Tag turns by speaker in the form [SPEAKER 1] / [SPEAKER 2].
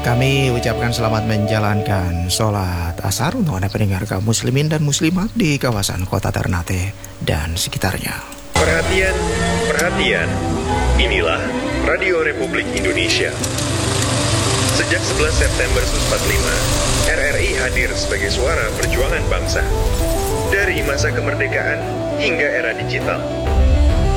[SPEAKER 1] Kami ucapkan selamat menjalankan sholat asar untuk Anda pendengar kaum muslimin dan muslimat di kawasan kota Ternate dan sekitarnya.
[SPEAKER 2] Perhatian, perhatian. Inilah Radio Republik Indonesia. Sejak 11 September 1945, RRI hadir sebagai suara perjuangan bangsa. Dari masa kemerdekaan hingga era digital,